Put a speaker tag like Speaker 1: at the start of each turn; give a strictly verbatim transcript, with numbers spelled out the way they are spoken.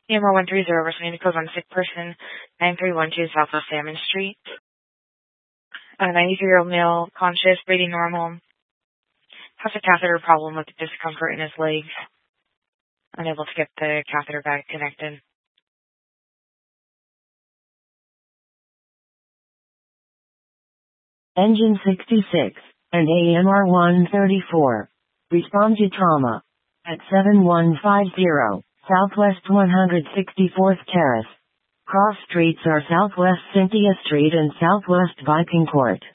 Speaker 1: A M R one thirty, representing code one sick person, nine three one two Southwest Salmon Street. A ninety-three-year-old male, conscious, breathing normal, has a catheter problem with discomfort in his legs. Unable to get the catheter back connected.
Speaker 2: Engine sixty-six and A M R one thirty-four. Respond to trauma at seven one five zero Southwest one hundred sixty-fourth Terrace. Cross streets are Southwest Cynthia Street and Southwest Viking Court.